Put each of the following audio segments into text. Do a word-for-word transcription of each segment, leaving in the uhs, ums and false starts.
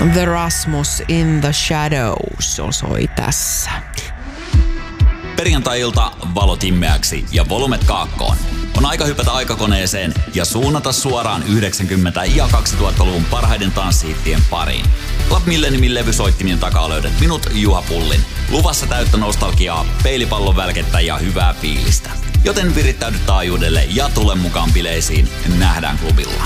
The Rasmus in the Shadows soi tässä. Perjantai-ilta valot immeäksi ja volumet kaakkoon. On aika hypätä aikakoneeseen ja suunnata suoraan yhdeksänkymmentä- ja kaksituhattaluvun parhaiden tanssihittien pariin. Club Milleniumin levysoittimien takaa löydät minut, Juha Pullin. Luvassa täyttä nostalgiaa, peilipallon välkettä ja hyvää fiilistä. Joten virittäydy taajuudelle ja tule mukaan bileisiin. Nähdään klubilla.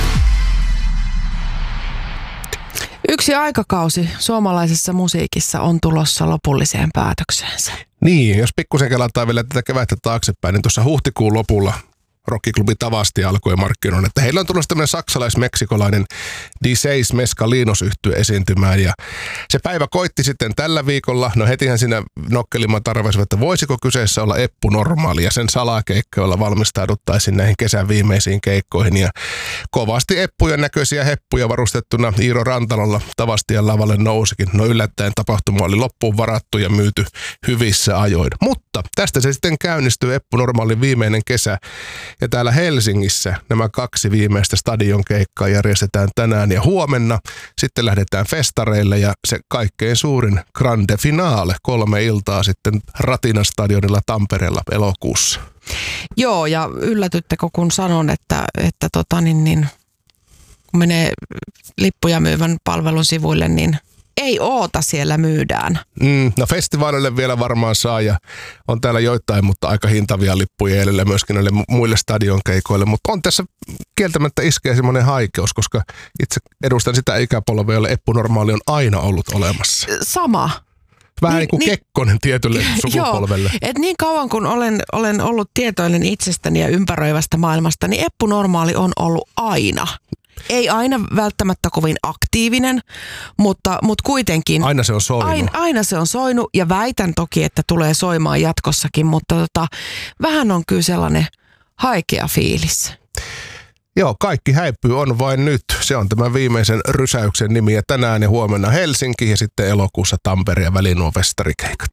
Yksi aikakausi suomalaisessa musiikissa on tulossa lopulliseen päätökseensä. Niin, jos pikkusen kelataan vielä tätä kevättä taaksepäin, niin tuossa huhtikuun lopulla rockiklubi Tavasti alkoi markkinoida, että heillä on tullut tämmöinen saksalais-meksikolainen D seis Mescalinos -yhtye esiintymään ja se päivä koitti sitten tällä viikolla. No hetihän siinä nokkelimaan tarvasivat, että voisiko kyseessä olla Eppu Normaali ja sen salakeikka, jolla valmistauduttaisiin näihin kesän viimeisiin keikkoihin ja kovasti Eppujen näköisiä heppuja varustettuna Iiro Rantalolla Tavastian lavalle nousikin. No yllättäen tapahtuma oli loppuun varattu ja myyty hyvissä ajoin. Mutta tästä se sitten käynnistyy Eppu Normaalin viimeinen kesä. Ja täällä Helsingissä nämä kaksi viimeistä stadionkeikkaa järjestetään tänään ja huomenna. Sitten lähdetään festareille ja se kaikkein suurin grande finale, kolme iltaa sitten Ratina-stadionilla Tampereella elokuussa. Joo, ja yllätyttekö kun sanon, että, että tota, niin, niin, kun menee lippuja myyvän palvelun sivuille, niin ei oota, siellä myydään. Mm, no festivaalille vielä varmaan saa ja on täällä joitain, mutta aika hintavia lippuja edellä myöskin näille muille stadionkeikoille. Mutta on tässä kieltämättä iskee semmoinen haikeus, koska itse edustan sitä ikäpolvea, jolle Eppu Normaali on aina ollut olemassa. Sama. Vähän niin kuin niin, Kekkonen tietylle sukupolvelle. Joo, että niin kauan kun olen, olen ollut tietoinen itsestäni ja ympäröivästä maailmasta, niin Eppu Normaali on ollut aina. Ei aina välttämättä kovin aktiivinen, mutta, mutta kuitenkin. Aina se on soinut. Aina, aina se on soinut ja väitän toki, että tulee soimaan jatkossakin, mutta tota, vähän on kyllä sellainen haikea fiilis. Joo, kaikki häipyy on vain nyt. Se on tämän viimeisen rysäyksen nimi ja tänään ja huomenna Helsinki ja sitten elokuussa Tampere ja väliin nuo festarikeikat.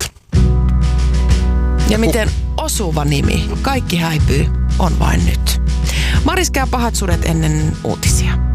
Ja miten osuva nimi. Kaikki häipyy on vain nyt. Mariska ja pahat sudet ennen uutisia.